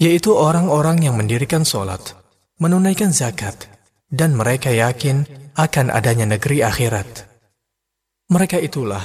yaitu orang-orang yang mendirikan sholat, menunaikan zakat, dan mereka yakin akan adanya negeri akhirat. Mereka itulah